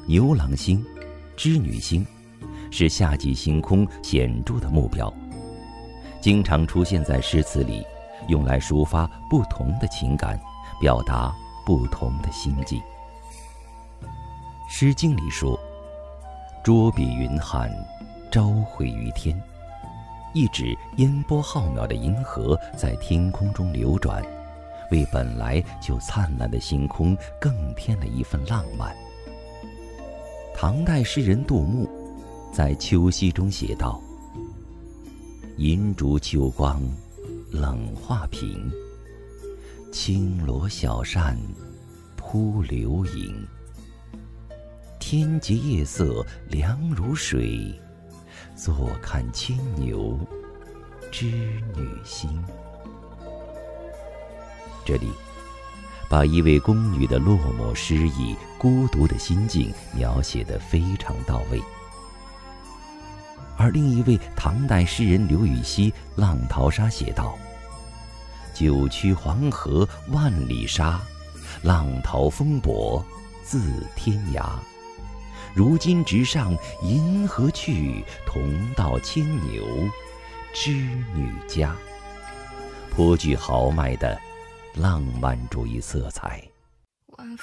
牛郎星、织女星是夏季星空显著的目标，经常出现在诗词里，用来抒发不同的情感，表达不同的心境。《诗经》里说：“捉彼云汉，朝会于天”，意指烟波浩渺的银河在天空中流转，为本来就灿烂的星空更添了一份浪漫。唐代诗人杜牧在《秋夕》中写道：“银烛秋光冷画屏，轻罗小扇扑流萤。天洁夜色凉如水，坐看牵牛织女星。”这里把一位宫女的落寞失意、孤独的心境描写得非常到位。而另一位唐代诗人刘禹锡《浪淘沙》写道：“九曲黄河万里沙，浪淘风簸自天涯。如今直上银河去，同到牵牛织女家。”颇具豪迈的浪漫主义色彩。 晚